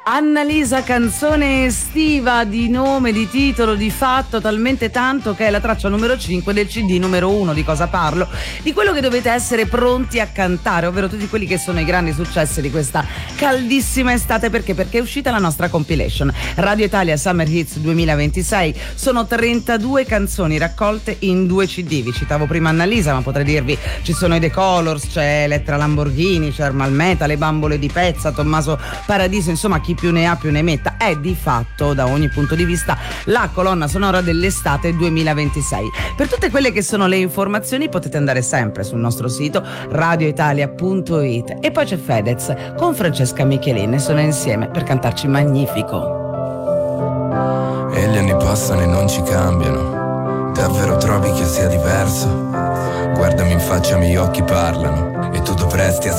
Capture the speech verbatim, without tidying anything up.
Annalisa, canzone estiva di nome, di titolo, di fatto, talmente tanto che è la traccia numero cinque del C D numero uno. Di cosa parlo? Di quello che dovete essere pronti a cantare, ovvero tutti quelli che sono i grandi successi di questa caldissima estate. Perché? Perché è uscita la nostra compilation Radio Italia Summer Hits duemilaventisei. Sono trentadue canzoni raccolte in due C D. Vi citavo prima Annalisa, ma potrei dirvi ci sono i The Colors, c'è Elettra Lamborghini, c'è Ermal Meta, Le Bambole di Pezza, Tommaso Paradiso, insomma chi più ne ha più ne metta. È di fatto, da ogni punto di vista, la colonna sonora dell'estate duemilaventisei. Per tutte quelle che sono le informazioni potete andare sempre sul nostro sito radioitalia punto it. E poi c'è Fedez con Francesca Michelin, sono insieme per cantarci Magnifico. E gli anni passano e non ci cambiano. Davvero trovi che sia diverso? Guardami in faccia, i miei occhi parlano e tu dovresti